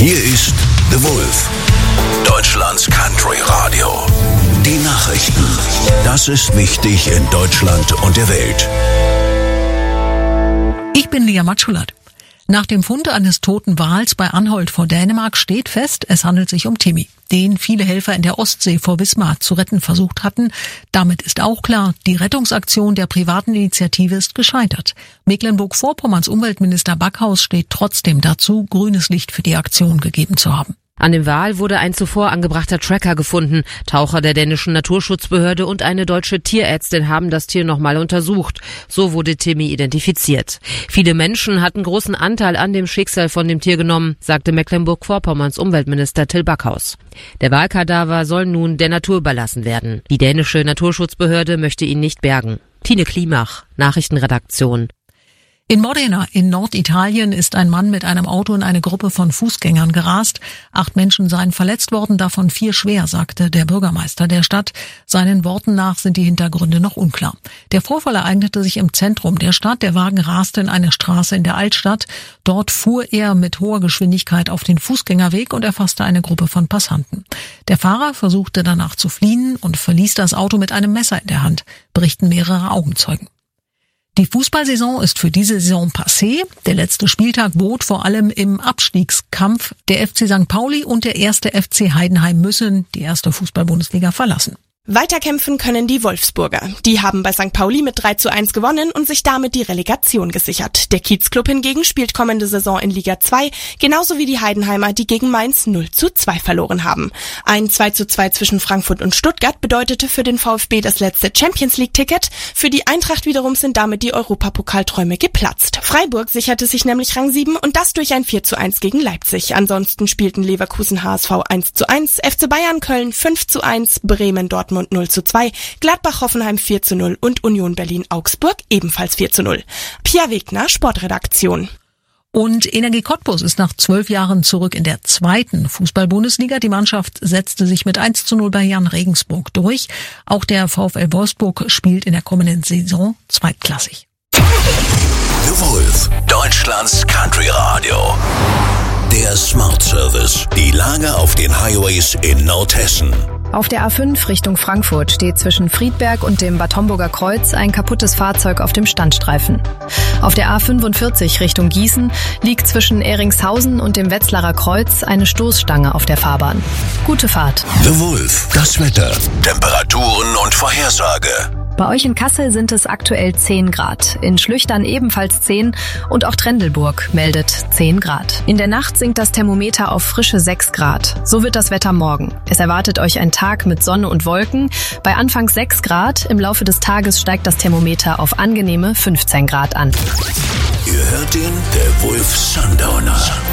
Hier ist The Wolf, Deutschlands Country Radio. Die Nachrichten. Das ist wichtig in Deutschland und der Welt. Ich bin Lia Matschulat. Nach dem Fund eines toten Wals bei Anholt vor Dänemark steht fest, es handelt sich um Timmy, den viele Helfer in der Ostsee vor Wismar zu retten versucht hatten. Damit ist auch klar, die Rettungsaktion der privaten Initiative ist gescheitert. Mecklenburg-Vorpommerns Umweltminister Backhaus steht trotzdem dazu, grünes Licht für die Aktion gegeben zu haben. An dem Wal wurde ein zuvor angebrachter Tracker gefunden. Taucher der dänischen Naturschutzbehörde und eine deutsche Tierärztin haben das Tier nochmal untersucht. So wurde Timmy identifiziert. Viele Menschen hatten großen Anteil an dem Schicksal von dem Tier genommen, sagte Mecklenburg-Vorpommerns Umweltminister Till Backhaus. Der Walkadaver soll nun der Natur überlassen werden. Die dänische Naturschutzbehörde möchte ihn nicht bergen. Tine Klimach, Nachrichtenredaktion. In Modena in Norditalien ist ein Mann mit einem Auto in eine Gruppe von Fußgängern gerast. 8 Menschen seien verletzt worden, davon 4 schwer, sagte der Bürgermeister der Stadt. Seinen Worten nach sind die Hintergründe noch unklar. Der Vorfall ereignete sich im Zentrum der Stadt. Der Wagen raste in eine Straße in der Altstadt. Dort fuhr er mit hoher Geschwindigkeit auf den Fußgängerweg und erfasste eine Gruppe von Passanten. Der Fahrer versuchte danach zu fliehen und verließ das Auto mit einem Messer in der Hand, berichten mehrere Augenzeugen. Die Fußballsaison ist für diese Saison passé. Der letzte Spieltag bot vor allem im Abstiegskampf. Der FC St. Pauli und der 1. FC Heidenheim müssen die erste Fußball-Bundesliga verlassen. Weiterkämpfen können die Wolfsburger. Die haben bei St. Pauli mit 3:1 gewonnen und sich damit die Relegation gesichert. Der Kiezclub hingegen spielt kommende Saison in Liga 2, genauso wie die Heidenheimer, die gegen Mainz 0:2 verloren haben. Ein 2:2 zwischen Frankfurt und Stuttgart bedeutete für den VfB das letzte Champions-League-Ticket. Für die Eintracht wiederum sind damit die Europapokalträume geplatzt. Freiburg sicherte sich nämlich Rang 7 und das durch ein 4:1 gegen Leipzig. Ansonsten spielten Leverkusen HSV 1:1, FC Bayern Köln 5:1, Bremen Dortmund 0:2, Gladbach Hoffenheim 4:0 und Union Berlin Augsburg ebenfalls 4:0. Pia Wegner, Sportredaktion. Und Energie Cottbus ist nach 12 Jahren zurück in der 2. Fußball-Bundesliga. Die Mannschaft setzte sich mit 1:0 bei Jan Regensburg durch. Auch der VfL Wolfsburg spielt in der kommenden Saison zweitklassig. The Wolf, Deutschlands Country Radio. Der Smart Service. Die Lage auf den Highways in Nordhessen. Auf der A5 Richtung Frankfurt steht zwischen Friedberg und dem Bad Homburger Kreuz ein kaputtes Fahrzeug auf dem Standstreifen. Auf der A45 Richtung Gießen liegt zwischen Ehringshausen und dem Wetzlarer Kreuz eine Stoßstange auf der Fahrbahn. Gute Fahrt. The Wolf, das Wetter, Temperaturen und Vorhersage. Bei euch in Kassel sind es aktuell 10 Grad, in Schlüchtern ebenfalls 10 und auch Trendelburg meldet 10 Grad. In der Nacht sinkt das Thermometer auf frische 6 Grad. So wird das Wetter morgen. Es erwartet euch ein Tag mit Sonne und Wolken. Bei anfangs 6 Grad, im Laufe des Tages steigt das Thermometer auf angenehme 15 Grad an. Ihr hört den The Wolf Sundowner.